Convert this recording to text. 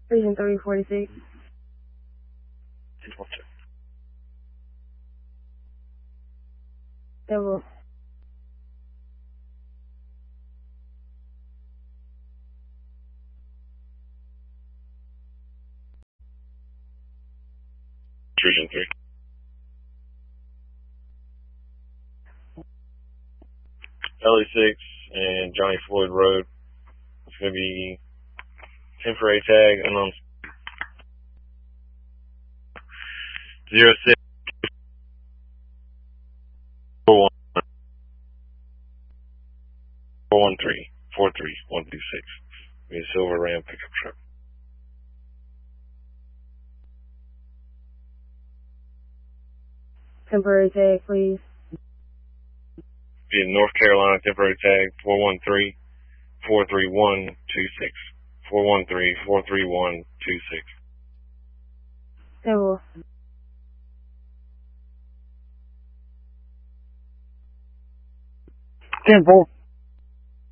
Region 346. Devil. Region 3. LE6 and Johnny Floyd Road. It's going to be temporary tag unknown 06 413 43126. Be a silver Ram pickup truck. Temporary tag, please. Be in North Carolina temporary tag 413 43126. 413 43126. Devil. Temple.